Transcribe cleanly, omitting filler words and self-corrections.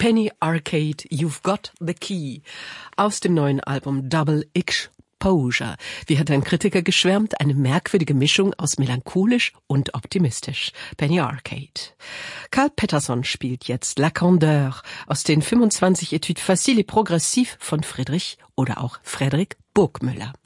Penny Arcade, You've Got the Key aus dem neuen Album Double Exposure. Wie hat ein Kritiker geschwärmt? Eine merkwürdige Mischung aus melancholisch und optimistisch. Penny Arcade. Carl Pettersson spielt jetzt La Candeur aus den 25 Etudes faciles et progressifs von Friedrich oder auch Frederik Burgmüller.